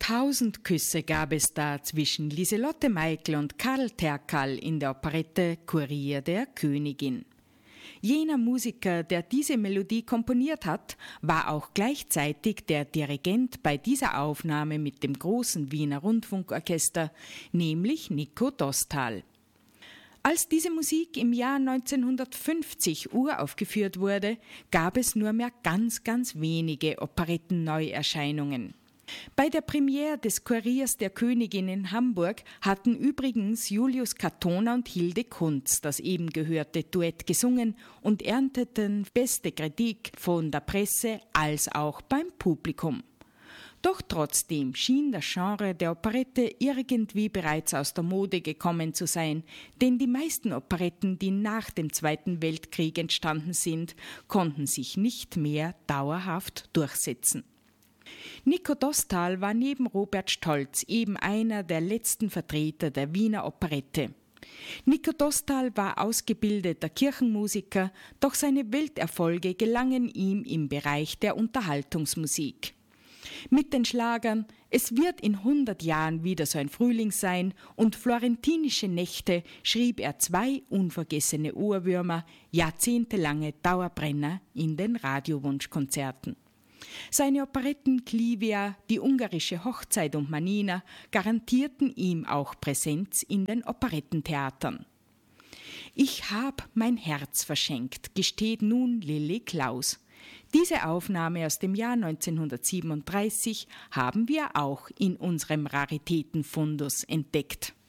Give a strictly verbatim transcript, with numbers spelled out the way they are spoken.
Tausend Küsse gab es da zwischen Liselotte Meikl und Karl Terkal in der Operette Kurier der Königin. Jener Musiker, der diese Melodie komponiert hat, war auch gleichzeitig der Dirigent bei dieser Aufnahme mit dem großen Wiener Rundfunkorchester, nämlich Nico Dostal. Als diese Musik im Jahr neunzehnhundertfünfzig uraufgeführt wurde, gab es nur mehr ganz, ganz wenige Operetten-Neuerscheinungen. Bei der Premiere des Kuriers der Königin in Hamburg hatten übrigens Julius Katona und Hilde Kunz das eben gehörte Duett gesungen und ernteten beste Kritik von der Presse als auch beim Publikum. Doch trotzdem schien das Genre der Operette irgendwie bereits aus der Mode gekommen zu sein, denn die meisten Operetten, die nach dem Zweiten Weltkrieg entstanden sind, konnten sich nicht mehr dauerhaft durchsetzen. Nico Dostal war neben Robert Stolz eben einer der letzten Vertreter der Wiener Operette. Nico Dostal war ausgebildeter Kirchenmusiker, doch seine Welterfolge gelangen ihm im Bereich der Unterhaltungsmusik. Mit den Schlagern »Es wird in hundert Jahren wieder so ein Frühling sein« und »Florentinische Nächte« schrieb er zwei unvergessene Ohrwürmer, jahrzehntelange Dauerbrenner in den Radiowunschkonzerten. Seine Operetten Clivia, Die ungarische Hochzeit und Manina garantierten ihm auch Präsenz in den Operettentheatern. »Ich hab mein Herz verschenkt«, gesteht nun Lilli Klaus. Diese Aufnahme aus dem Jahr neunzehnhundertsiebenunddreißig haben wir auch in unserem Raritätenfundus entdeckt.